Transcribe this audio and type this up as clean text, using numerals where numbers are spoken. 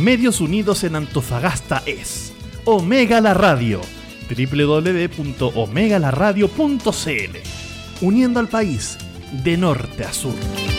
medios unidos en Antofagasta es Omega la Radio, www.omegalaradio.cl, uniendo al país de norte a sur.